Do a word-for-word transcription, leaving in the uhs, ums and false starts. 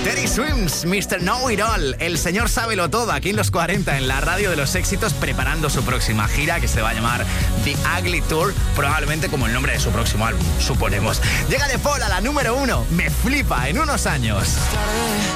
Teddy Swims, mister Know It All, el señor sábelo todo, aquí en los cuarenta, en la radio de los éxitos, preparando su próxima gira que se va a llamar The Ugly Tour, probablemente como el nombre de su próximo álbum, suponemos. Llega de Paul a la número uno, me flipa en unos años.